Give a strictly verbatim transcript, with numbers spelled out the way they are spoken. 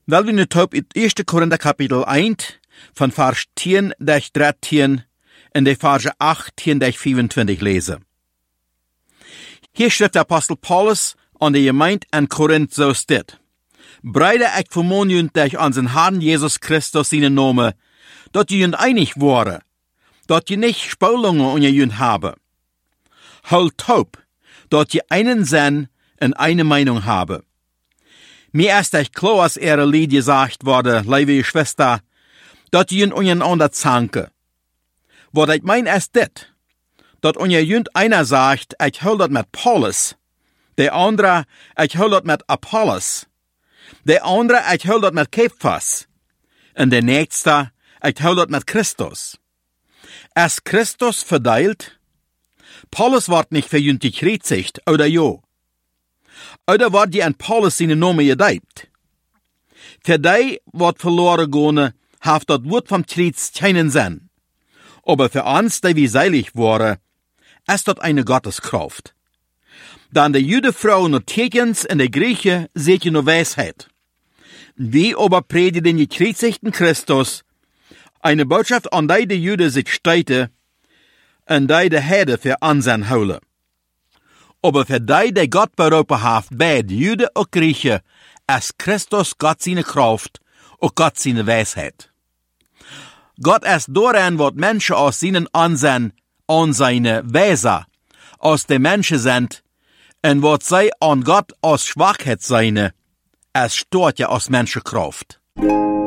Wel we nu op het eerste Korinther kapitel één, van vers tien tot dertien en de verse achttien tot vierentwintig lezen. Hier schrijft de apostel Paulus aan de gemeente in Korinth zo dit. Breide ik vermoon jullie durch unseren Herrn Jesus Christus zijn Name, dat jullie einig worden, dat je niet Spulungen onder jullie hebben. Houd taub, dat je einen Sinn en eine Meinung habe. Mir ist euch klar, als ihre Lied gesagt wurde, liebe Schwester, dat jullie untereinander zanken. Wat ich mein ist dit, dat unter jünd einer sagt, ich hol dat mit Paulus, der andere, ich hol dat mit Apollos, der andere, ich hol dat mit Kephas, und der nächste, ich hol dat mit Christus. Ist Christus verdeilt? Paulus wird nicht für jünd gekreuzigt, oder jo? Oder wird die an Paulus seine Name gedeibt? Für die, wat verloren gone, haft dat Wort vom Kreuz keinen Sinn. Aber für uns, die wir seilig waren, ist dat eine Gotteskraft. Dann die Judefrau nur Tekens und die Grieche seht ihr nur Weisheit. Wie aber predigen den gekreuzigten Christus, eine Botschaft an die die Jude sich steite, und die die Herde für Ansehen holen. Aber für die, die Gott berufen haft, beide Jude und Grieche, ist Christus Gott seine Kraft und Gott seine Weisheit. Gott ist darin, wat Menschen aus seinen Ansehen an seine Weise aus den Menschen sind, und wat sie an Gott aus Schwachheit seine, es stört ja aus Menschenkraft.